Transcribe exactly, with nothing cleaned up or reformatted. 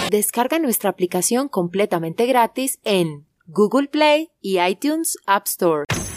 Descarga nuestra aplicación completamente gratis en Google Play y iTunes App Store.